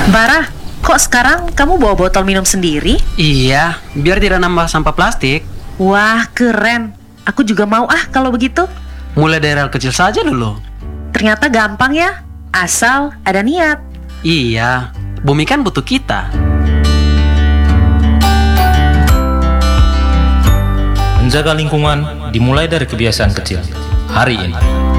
Barah, kok sekarang kamu bawa botol minum sendiri? Iya, biar tidak nambah sampah plastik. Wah, keren. Aku juga mau kalau begitu. Mulai dari hal kecil saja dulu. Ternyata gampang ya, asal ada niat. Iya, bumi kan butuh kita. Menjaga lingkungan dimulai dari kebiasaan kecil. Hari ini.